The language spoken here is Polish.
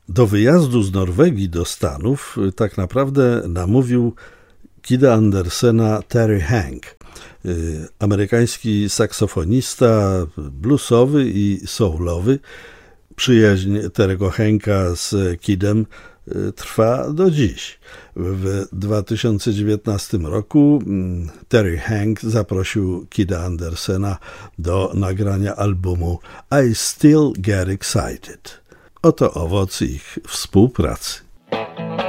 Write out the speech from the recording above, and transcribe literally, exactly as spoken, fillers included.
Do wyjazdu z Norwegii do Stanów tak naprawdę namówił Kida Andersena Terry Hank, amerykański saksofonista bluesowy i soulowy. Przyjaźń Terry'ego Hanka z Kidem trwa do dziś. W dwa tysiące dziewiętnastym roku Terry Hank zaprosił Kida Andersena do nagrania albumu I Still Get Excited. Oto owoc ich współpracy.